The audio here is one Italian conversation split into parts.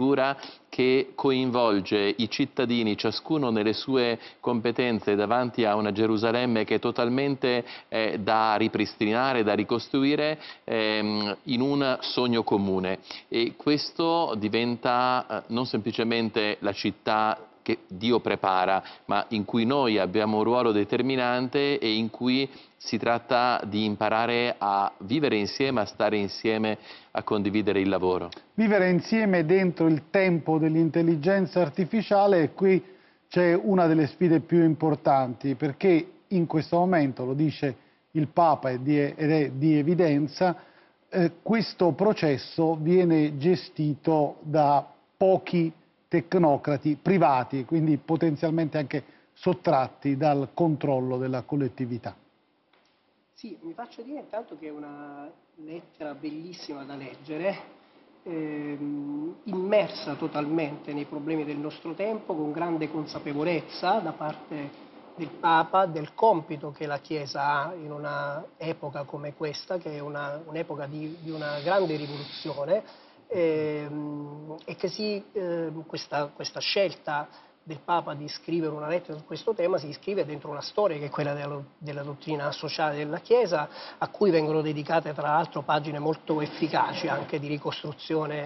figura che coinvolge i cittadini, ciascuno nelle sue competenze, davanti a una Gerusalemme che è totalmente da ripristinare, da ricostruire in un sogno comune. E questo diventa non semplicemente la città che Dio prepara, ma in cui noi abbiamo un ruolo determinante e in cui si tratta di imparare a vivere insieme, a stare insieme, a condividere il lavoro. Vivere insieme dentro il tempo dell'intelligenza artificiale, e qui c'è una delle sfide più importanti, perché in questo momento, lo dice il Papa ed è di evidenza, questo processo viene gestito da pochi tecnocrati privati, quindi potenzialmente anche sottratti dal controllo della collettività. Sì, mi faccio dire intanto che è una lettera bellissima da leggere, immersa totalmente nei problemi del nostro tempo, con grande consapevolezza da parte del Papa del compito che la Chiesa ha in un'epoca come questa, che è un'epoca di una grande rivoluzione, e che questa scelta del Papa di scrivere una lettera su questo tema si iscrive dentro una storia che è quella della dottrina sociale della Chiesa, a cui vengono dedicate tra l'altro pagine molto efficaci anche di ricostruzione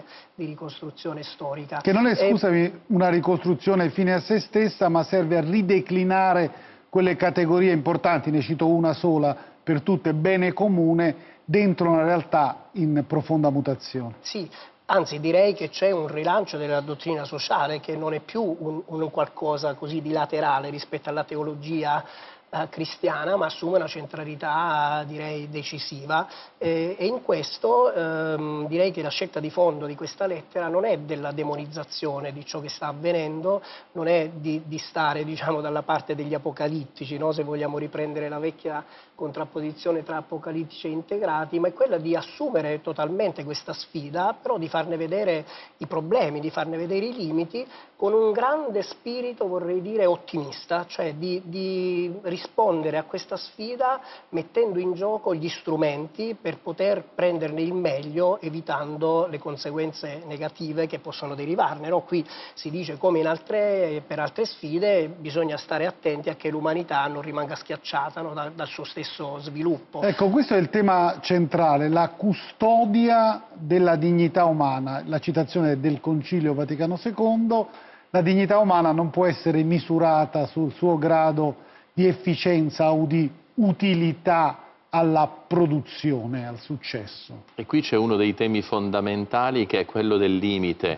storica. Che non è, scusami, una ricostruzione fine a se stessa, ma serve a rideclinare quelle categorie importanti, ne cito una sola per tutte, bene comune, dentro una realtà in profonda mutazione. Sì. Anzi, direi che c'è un rilancio della dottrina sociale che non è più un qualcosa così di laterale rispetto alla teologia cristiana, ma assume una centralità, direi, decisiva, e in questo direi che la scelta di fondo di questa lettera non è della demonizzazione di ciò che sta avvenendo, non è di stare, diciamo, dalla parte degli apocalittici, no? Se vogliamo riprendere la vecchia contrapposizione tra apocalittici e integrati, ma è quella di assumere totalmente questa sfida, però di farne vedere i problemi, di farne vedere i limiti, con un grande spirito, vorrei dire, ottimista, cioè di rispondere a questa sfida mettendo in gioco gli strumenti per poter prenderne il meglio, evitando le conseguenze negative che possono derivarne. No? Qui si dice, come per altre sfide, bisogna stare attenti a che l'umanità non rimanga schiacciata, no? dal suo stesso sviluppo. Ecco, questo è il tema centrale, la custodia della dignità umana, la citazione del Concilio Vaticano II: la dignità umana non può essere misurata sul suo grado di efficienza o di utilità alla produzione, al successo. E qui c'è uno dei temi fondamentali, che è quello del limite,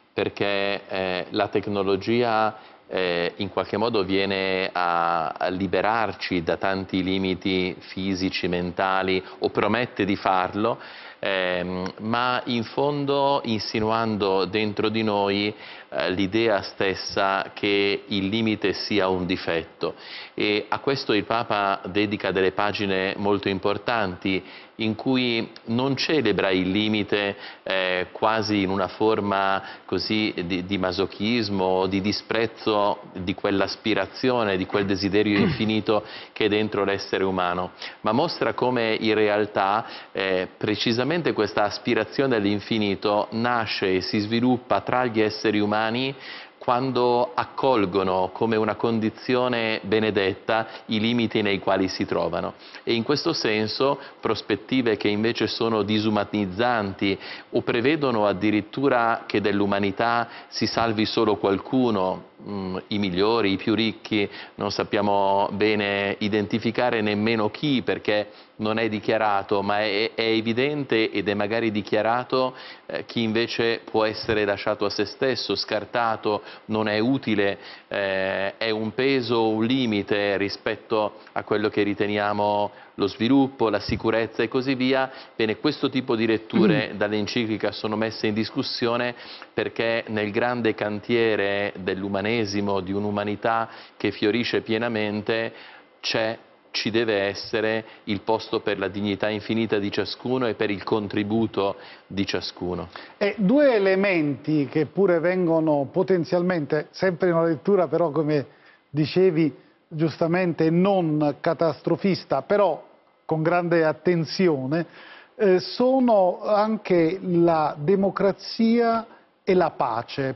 perché la tecnologia in qualche modo viene a liberarci da tanti limiti fisici, mentali, o promette di farlo, ma in fondo insinuando dentro di noi l'idea stessa che il limite sia un difetto. E a questo il Papa dedica delle pagine molto importanti, in cui non celebra il limite quasi in una forma così di masochismo, di disprezzo di quell'aspirazione, di quel desiderio infinito che è dentro l'essere umano, ma mostra come in realtà precisamente questa aspirazione all'infinito nasce e si sviluppa tra gli esseri umani quando accolgono come una condizione benedetta i limiti nei quali si trovano. E in questo senso prospettive che invece sono disumanizzanti o prevedono addirittura che dell'umanità si salvi solo qualcuno, i migliori, i più ricchi, non sappiamo bene identificare nemmeno chi, perché non è dichiarato, ma è evidente ed è magari dichiarato chi invece può essere lasciato a se stesso, scartato, non è utile, è un peso, un limite rispetto a quello che riteniamo lo sviluppo, la sicurezza e così via. Bene, questo tipo di letture dall'enciclica sono messe in discussione perché nel grande cantiere dell'umanesimo, di un'umanità che fiorisce pienamente, ci deve essere il posto per la dignità infinita di ciascuno e per il contributo di ciascuno. E due elementi che pure vengono potenzialmente, sempre in una lettura però, come dicevi giustamente, non catastrofista, però con grande attenzione, sono anche la democrazia e la pace.